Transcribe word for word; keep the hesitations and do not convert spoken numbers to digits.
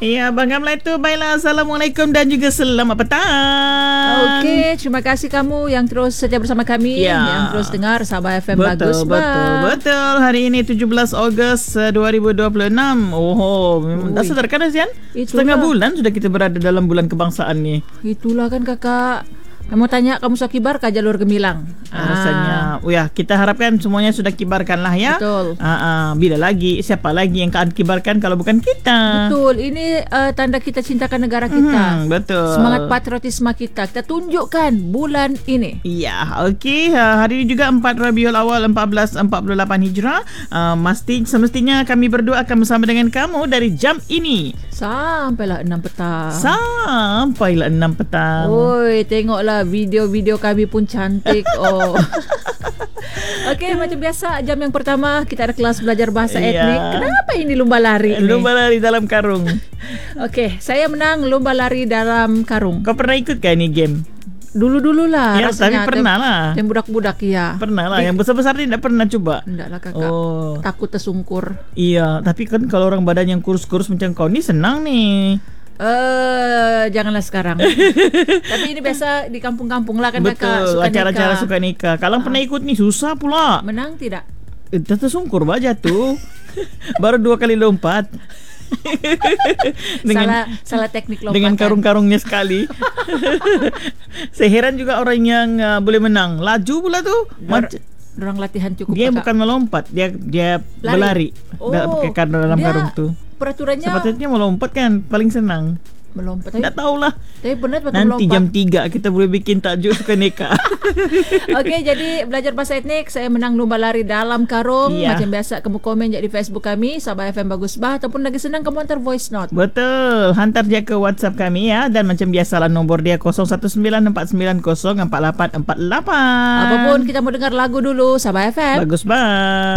Ya, Abang Gamla itu. Baiklah, Assalamualaikum dan juga selamat petang. Okey, terima kasih kamu yang terus setia bersama kami, ya. yang terus dengar Sabah F M. Betul, Bagus, betul, bah. betul. Hari ini tujuh belas Ogos dua ribu dua puluh enam. Oh, memang dah sadarkan Zian? Setengah bulan sudah kita berada dalam bulan kebangsaan ni. Itulah kan kakak. Kamu tanya kamu suka kibar ke jalur gemilang? Ah. Rasanya, oh ya, kita harapkan semuanya sudah kibarkan lah ya. Betul. Ah, ah, bila lagi, siapa lagi yang akan kibarkan kalau bukan kita? Betul. Ini uh, tanda kita cintakan negara kita. Hmm, betul. Semangat patriotisme kita. Kita tunjukkan bulan ini. Ya, okey. Uh, hari ini juga empat Rabiul Awal empat belas empat puluh lapan Hijrah. Uh, mesti semestinya kami berdua akan bersama dengan kamu dari jam ini sampailah enam petang. Sampailah enam petang. Oi, tengoklah video-video kami pun cantik. Oh. Okey, macam biasa jam yang pertama kita ada kelas belajar bahasa ya. etnik. Kenapa ini lumba lari ini? Lumba lari dalam karung. Okey, saya menang lumba lari dalam karung. Kau pernah ikut kan ini game? Dulu-dulu lah ya, rasanya. Tapi pernah lah. Yang budak-budak ya. Pernah lah. Yang besar-besar ni tak pernah coba. Tidak lah kakak. Oh. Takut tersungkur. Iya, tapi kan kalau orang badan yang kurus-kurus macam kau ni senang nih. Eh, uh, janganlah sekarang. Tapi ini biasa di kampung-kampung lah kan. Betul, kakak. Betul, acara-acara suka nikah. Kalau uh. pernah ikut ni susah pula. Menang tidak? Eh, tersungkur baja tu. Baru dua kali lompat. dengan, salah salah teknik lompatan. Dengan karung-karungnya sekali. Saya heran juga orang yang uh, boleh menang. Laju pula tu. Mac- Orang latihan cukup. Dia kakak. bukan melompat, dia dia Lari. berlari. Oh, pakai karung dalam karung tu. Peraturannya sepatutnya melompat kan paling senang. Melompat. Tak tahulah. Tapi benar betul nanti melompat. jam tiga kita boleh bikin tajuk suka nikah. Okey, jadi belajar bahasa etnik, saya menang lumba lari dalam karung. Ya. Macam biasa kamu komen je di Facebook kami Sabah F M Bagus Bah, ataupun lagi senang kamu hantar voice note. Betul. Hantar dia ke WhatsApp kami ya, dan macam biasalah nombor dia kosong satu sembilan empat sembilan kosong empat lapan empat lapan. Apapun kita mau dengar lagu dulu Sabah F M. Bagus Bah.